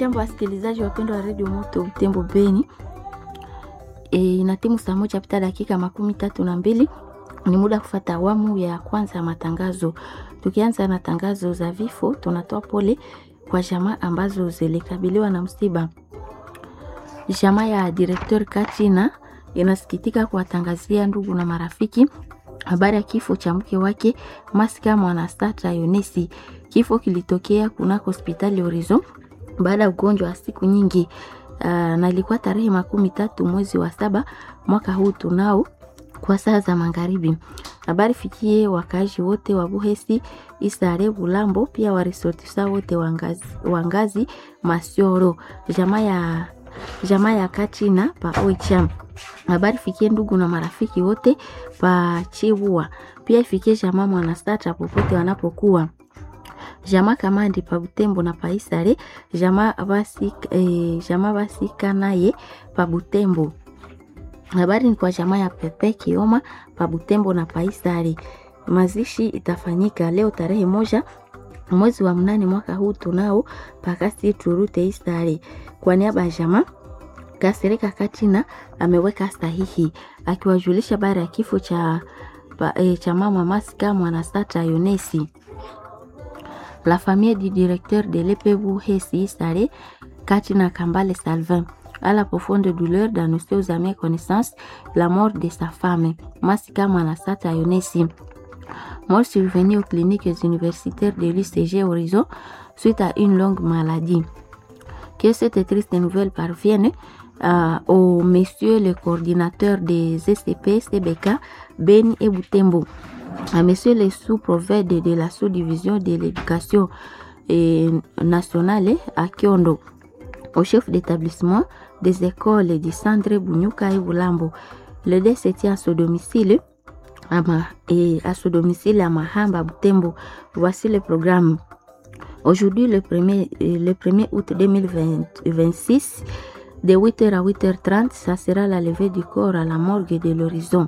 Hamjambo wasikilizaji wapendwa wa Radio Moto Butembo Beni. Ina timu saa moja pita dakika 32. Ni muda kufuata awamu ya kwanza ya matangazo. Tukianza na tangazo za vifo, tunatoa pole kwa jamaa ambazo zilikabiliwa na msiba. Jamaa ya Directeur Katina inasikitika kuwatangazia ndugu na marafiki habari ya kifo cha mke wake Masika Mwanastata Yonesi. Kifo kilitokea kunako hospitali Horizon baada ya ugonjwa wa siku nyingi. Na ilikuwa tarehe 13 mwezi wa 7 mwaka huu tunao kwa saa za magharibi. Habari fikie wakazi wote wa Buhesi, Isare, Bulambo, pia waresortisa wote wangazi Masioro. Jamaa ya Katina pa Oicham. Habari fikie ndugu na marafiki wote pa Chiwua. Pia ifikie jamaa Mwanastata popote wanapokuwa. Jamaa Kamandi pa Butembo na pa Isare, jamaa Basika naye pa Butembo. Habari ni kwa jamaa ya Pepe Kioma pa Butembo na pa Isare. Mazishi itafanyika leo tarehe 1 mwezi wa 8 mwaka huu tunao pakasi turute Isare. Kwa niaba ya jamaa Kasereka Katina ameweka sahihi akiwajulisha habari ya kifo cha mama Masika Mwanastata Yonesi. La famille du directeur de l'EPBU Hesi Isare, Katina Kambale Salvin, a la profonde douleur d'annoncer aux amis et connaissances la mort de sa femme, Masika Mwanastata Yonesi. Mort survenue aux cliniques universitaires de l'UCG Horizon suite à une longue maladie. Que cette triste nouvelle parvienne au messieurs le coordinateur des SCP, CBK, Beni et Butembo, à messieurs les sous-prophètes de la sous-division de l'éducation nationale à Kiondo, au chef d'établissement des écoles du Centre Bunyuka et Bulambo. Le décès tient à son domicile à Mahamba Butembo. Voici le programme. Aujourd'hui, le 1er août 2026, de 8h à 8h30, ça sera la levée du corps à la morgue de l'Horizon.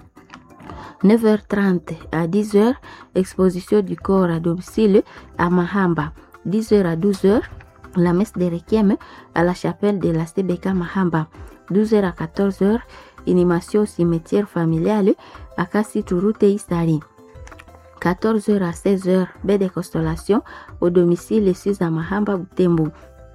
9h30 à 10h, exposition du corps à domicile à Mahamba. 10h à 12h, la messe de requiem à la chapelle de la CBK Mahamba. 12h à 14h, inhumation au cimetière familial à Kassiturute Isari. 14h à 16h, baie de consolation au domicile 6 à Mahamba Butembo.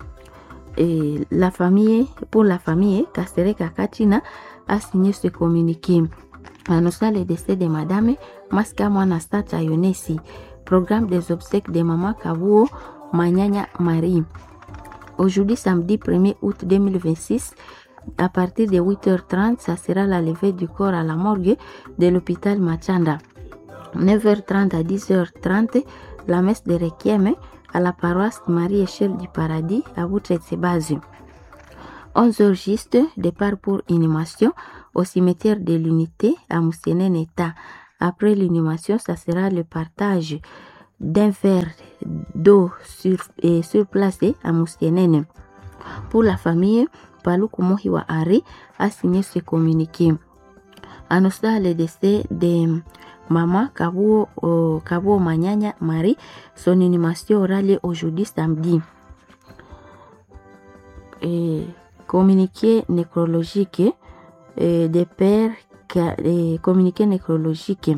Et pour la famille, Kasereka Katina a signé ce communiqué. Annonçant le décès de Madame Masika Mwanastata Yonesi. Programme des obsèques de Maman Kavuo Manyanya Marie. Aujourd'hui, samedi 1er août 2026, à partir de 8h30, ça sera la levée du corps à la morgue de l'hôpital Machanda. 9h30 à 10h30, la messe de requiem à la paroisse Marie-Échelle du Paradis à Boutretsebazu. 11h juste, départ pour inhumation au cimetière de l'Unité à Mousséné-Neta. Après l'inhumation, ça sera le partage d'un verre d'eau sur place à Mousséné. Pour la famille, Paluku Mohiwa Ari a signé ce communiqué. Annonçant le décès de Maman Kabuo Manyanya Marie, son inhumation aura lieu aujourd'hui samedi. Communiqué nécrologique des pères, communiqué nécrologique.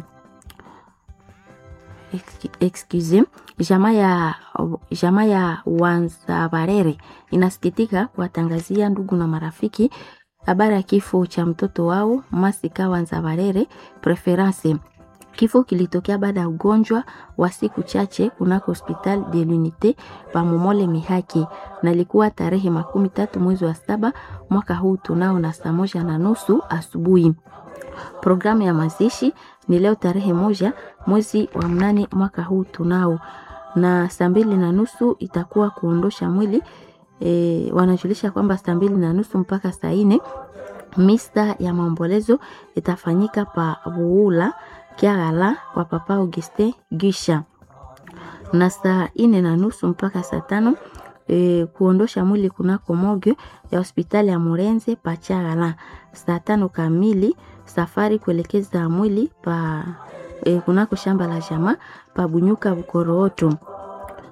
Excusez, jamaa ya Wanzabarere inasikitika kuwatangazia ndugu na marafiki habari ya kifo cha mtoto wao Masika Wanzabarere Preference. Kifo kilitokea baada ya ugonjwa wa siku chache kunako hospitali de l'Unité pa Momole Mihaki, na ilikuwa tarehe 13 mwezi wa 7 mwaka huu tunao na saa 1:30 asubuhi. Programu ya mazishi ni leo tarehe 1 mwezi wa 8 mwaka huu tunao, na saa 2:30 itakuwa kuondosha mwili. Wanajulisha kwamba saa 2:30 mpaka saa 4 misa ya maombolezo itafanyika pa Buula Kiagala kwa Papa Auguste Gisha, na saa 4:30 mpaka saa 5 kuondosha mwili kunako morgue ya hospitali ya Murenze pa Kiagala. Saa 5 kamili safari kuelekeza mwili pa kunako shamba la jamaa pa Bunyuka Bukorooto.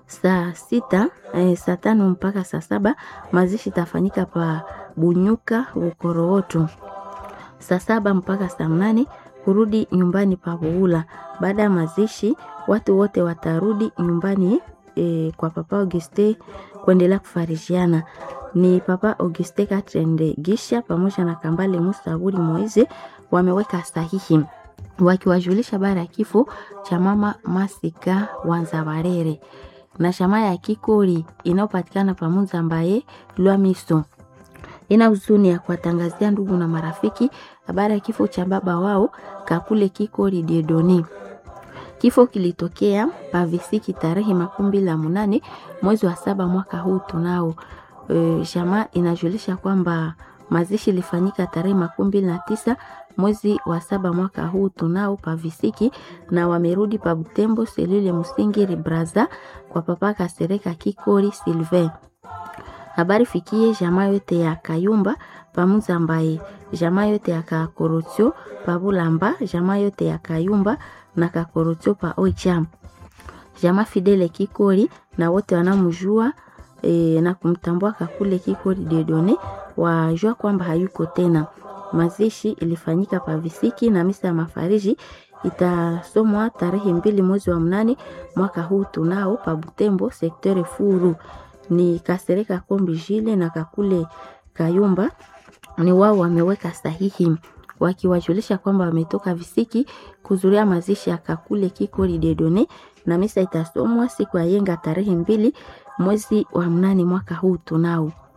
saa 6 saa 5 mpaka saa 7 mazishi tafanyika pa Bunyuka Ukorooto. Saa 7 mpaka saa 8 kurudi nyumbani pa Buula. Baada ya mazishi watu wote watarudi nyumbani kwa Papa Auguste kuendelea kufarishiana. Ni Papa Auguste Katende Gisha pamoja na Kambale Musaburi Moize wameweka sahihi wakiwajulisha bara ya kifo cha mama Masika Wanzabarere na shama ya Kikori inayopatikana pamoja ambaye Lwamiso. Ina huzuni ya kuwatangazia ndugu na marafiki habari ya kifo cha baba wao Kakule Kikori Diedoni. Kifo kilitokea Pavisiki tarehe 28 mwezi wa 7 mwaka huu tunao. Jamaa inajulisha kwamba mazishi ilifanyika tarehe 29 mwezi wa 7 mwaka huu tunao Pavisiki, na wamerudi pa Butembo selule Musingiri Braza kwa Papa Kasereka Kikori Silve. Habari fikie jamaa yote ya Kayumba pamoja ambaye jamaa yote ya Kakorotio Pabulamba, jamaa yote ya Kayumba na Kakorotio pa Oicham, jamaa Fidele Kikori na wote wanamjua na kumtambua Kakule Kikori Diedone wajua kwamba hayuko tena. Mazishi ilifanyika Pavisiki na misa ya mafariji itasomwa tarehe 2 mwezi wa 8 mwaka huu tunao pa Butembo sektore Furu. Ni Kasereka Kombi Jile na Kakule Kayumba ni wao wameweka sahihi wakiwajulisha kwamba wametoka Visiki kuzuria mazishi ya Kakule Kikori Diedone, na misa itasomwa siku ya yenga tarehe 2 mwezi wa 8 mwaka huu tunao.